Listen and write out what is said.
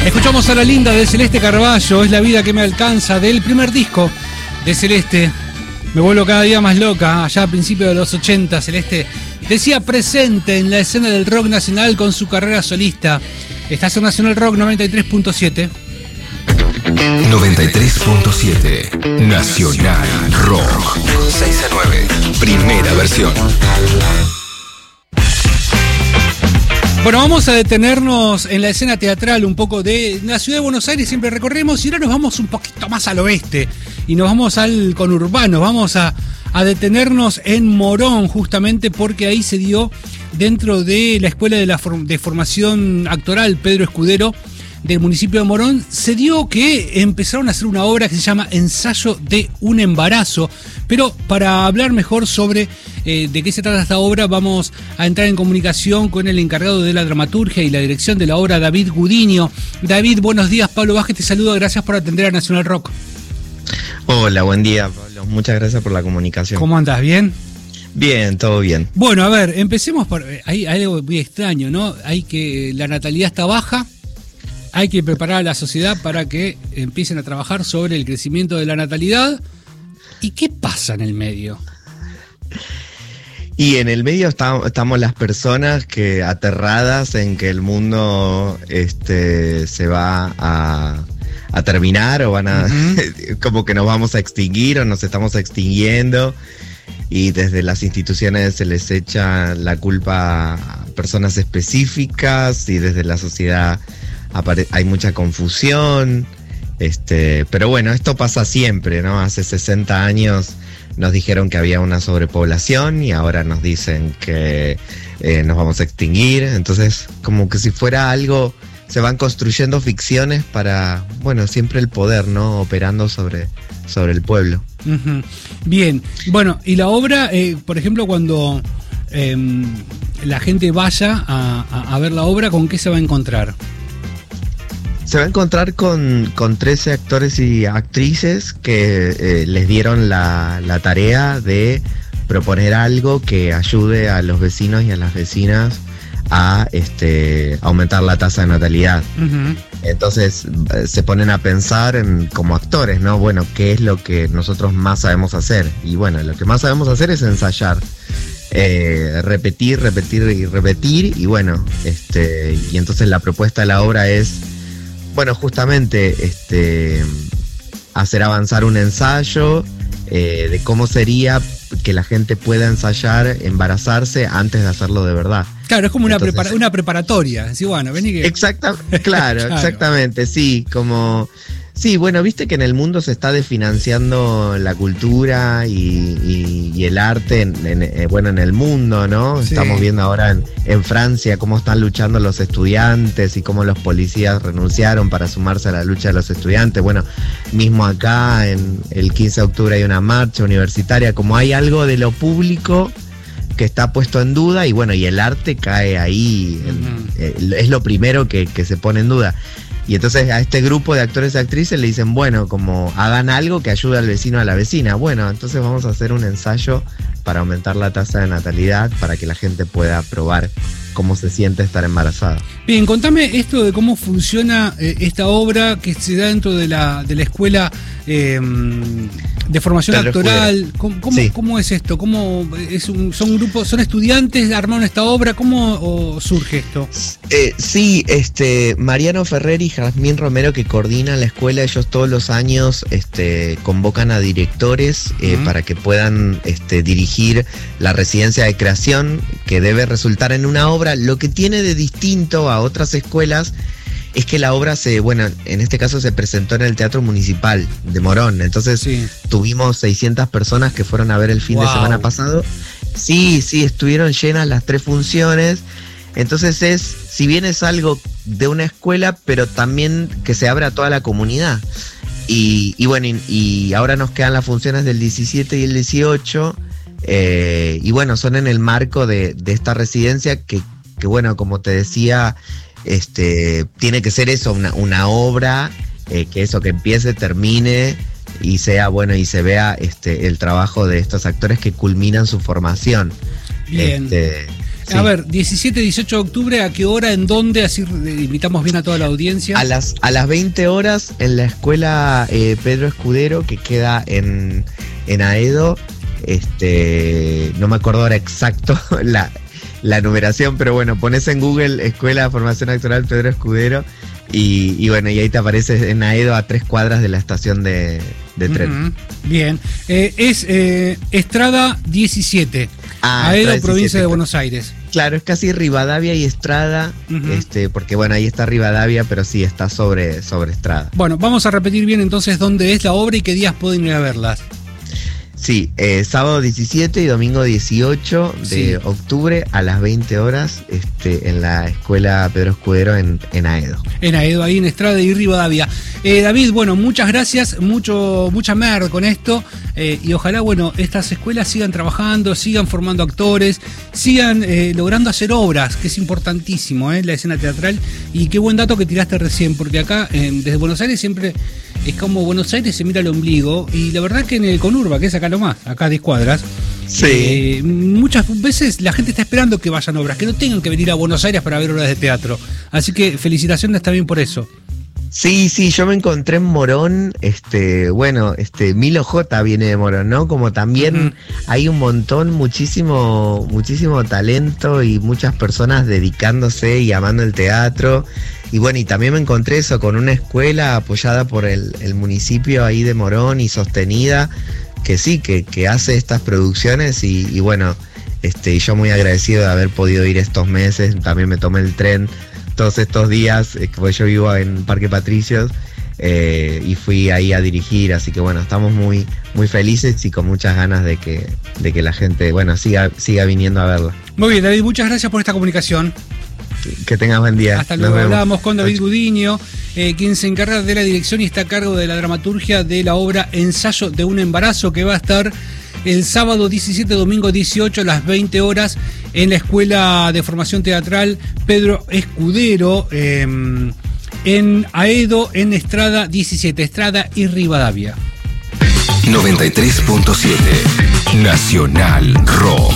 Escuchamos a La Linda de Celeste Carballo, Es la vida que me alcanza, del primer disco de Celeste. Me vuelvo cada día más loca. Allá a principios de los 80, Celeste decía presente en la escena del rock nacional con su carrera solista. Estás en Nacional Rock 93.7. 93.7 Nacional Rock 6 a 9, primera versión. Bueno, vamos a detenernos en la escena teatral un poco de la ciudad de Buenos Aires, siempre recorremos, y ahora nos vamos un poquito más al oeste y nos vamos al conurbano, vamos a detenernos en Morón, justamente porque ahí se dio, dentro de la Escuela de Formación Actoral Pedro Escudero del municipio de Morón, se dio que empezaron a hacer una obra que se llama Ensayo de un embarazo. Pero para hablar mejor sobre de qué se trata esta obra, vamos a entrar en comunicación con el encargado de la dramaturgia y la dirección de la obra, David Gudiño. David, buenos días. Pablo Vázquez te saluda, gracias por atender a Nacional Rock. Hola, buen día, Pablo. Muchas gracias por la comunicación. ¿Cómo andás? ¿Bien? Bien, todo bien. Bueno, a ver, empecemos por... Hay algo muy extraño, ¿no? La natalidad está baja. Hay que preparar a la sociedad para que empiecen a trabajar sobre el crecimiento de la natalidad. ¿Y qué pasa en el medio? Y en el medio estamos las personas que aterradas en que el mundo se va a terminar o van a como que nos vamos a extinguir o nos estamos extinguiendo, y desde las instituciones se les echa la culpa a personas específicas, y desde la sociedad hay mucha confusión, pero bueno, esto pasa siempre, ¿no? Hace 60 años nos dijeron que había una sobrepoblación y ahora nos dicen que nos vamos a extinguir. Entonces, como que si fuera algo, se van construyendo ficciones para, bueno, siempre el poder, ¿no? Operando sobre el pueblo. Uh-huh. Bien, bueno, y la obra, por ejemplo, cuando la gente vaya a ver la obra, ¿con qué se va a encontrar? Se va a encontrar con 13 actores y actrices que les dieron la tarea de proponer algo que ayude a los vecinos y a las vecinas a aumentar la tasa de natalidad. Uh-huh. Entonces se ponen a pensar como actores, ¿no? Bueno, ¿qué es lo que nosotros más sabemos hacer? Y bueno, lo que más sabemos hacer es ensayar. Repetir y repetir, y bueno, y entonces la propuesta de la obra es, bueno, justamente hacer avanzar un ensayo de cómo sería que la gente pueda ensayar embarazarse antes de hacerlo de verdad. Claro, es como una preparatoria. Sí, bueno, vení que... Claro, exactamente, sí, como... Sí, bueno, viste que en el mundo se está desfinanciando la cultura y el arte en el mundo, ¿no? Sí. Estamos viendo ahora en Francia cómo están luchando los estudiantes y cómo los policías renunciaron para sumarse a la lucha de los estudiantes. Bueno, mismo acá en el 15 de octubre hay una marcha universitaria, como hay algo de lo público que está puesto en duda, y bueno, y el arte cae ahí, es lo primero que se pone en duda. Y entonces a este grupo de actores y actrices le dicen, bueno, como hagan algo que ayude al vecino o a la vecina. Bueno, entonces vamos a hacer un ensayo para aumentar la tasa de natalidad, para que la gente pueda probar cómo se siente estar embarazada. Bien, contame esto de cómo funciona esta obra que se da dentro de la escuela de formación actoral. ¿Cómo es esto? ¿Cómo son grupos, son estudiantes, armaron esta obra? ¿Cómo surge esto? Sí, Mariano Ferrer y Jazmín Romero, que coordinan la escuela, ellos todos los años convocan a directores para que puedan dirigir la residencia de creación, que debe resultar en una obra. Lo que tiene de distinto a otras escuelas es que la obra en este caso se presentó en el Teatro Municipal de Morón. Entonces tuvimos 600 personas que fueron a ver el fin de semana pasado. Sí, estuvieron llenas las 3 funciones. Entonces si bien es algo de una escuela, pero también que se abre a toda la comunidad. Y bueno, y ahora nos quedan las funciones del 17 y el 18. Y bueno, son en el marco de esta residencia que bueno, como te decía, tiene que ser eso, una obra que empiece, termine y sea bueno, y se vea el trabajo de estos actores que culminan su formación. Bien. Sí. A ver, 17, 18 de octubre, ¿a qué hora, en dónde? Así invitamos bien a toda la audiencia. A las 20 horas en la escuela Pedro Escudero, que queda en Aedo. No me acuerdo ahora exacto la numeración, pero bueno, pones en Google Escuela de Formación Actoral Pedro Escudero y bueno, y ahí te aparece en Aedo, a 3 cuadras de la estación de tren. Bien, es Estrada 17, Aedo, Estrada provincia 17, de Buenos Aires. Claro, es casi Rivadavia y Estrada, porque bueno, ahí está Rivadavia, pero sí, está sobre Estrada. Bueno, vamos a repetir bien entonces dónde es la obra y qué días pueden ir a verlas. Sí, sábado 17 y domingo 18 de octubre a las 20 horas en la escuela Pedro Escudero en Aedo. En Aedo, ahí en Estrada y Rivadavia. David, bueno, muchas gracias, mucha merda con esto y ojalá, bueno, estas escuelas sigan trabajando, sigan formando actores, sigan logrando hacer obras, que es importantísimo, la escena teatral. Y qué buen dato que tiraste recién, porque acá, desde Buenos Aires siempre es como Buenos Aires se mira el ombligo, y la verdad que en el Conurba, que es acá nomás, acá a 10 cuadras, sí. Muchas veces la gente está esperando que vayan obras, que no tengan que venir a Buenos Aires para ver obras de teatro. Así que felicitaciones también por eso. Sí, yo me encontré en Morón, Milo J viene de Morón, ¿no? Como también hay un montón, muchísimo talento y muchas personas dedicándose y amando el teatro. Y bueno, y también me encontré eso con una escuela apoyada por el municipio ahí de Morón y sostenida, que sí, que hace estas producciones y bueno, yo muy agradecido de haber podido ir estos meses. También me tomé el tren todos estos días, porque yo vivo en Parque Patricios, y fui ahí a dirigir, así que bueno, estamos muy, muy felices y con muchas ganas de que la gente, bueno, siga viniendo a verla. Muy bien, David, muchas gracias por esta comunicación. Que tengas buen día. Hasta luego. Hablábamos con David Gudiño, quien se encarga de la dirección y está a cargo de la dramaturgia de la obra Ensayo de un embarazo, que va a estar el sábado 17, domingo 18 a las 20 horas en la Escuela de Formación Teatral Pedro Escudero, en Aedo, en Estrada 17, Estrada y Rivadavia. 93.7 Nacional Rock.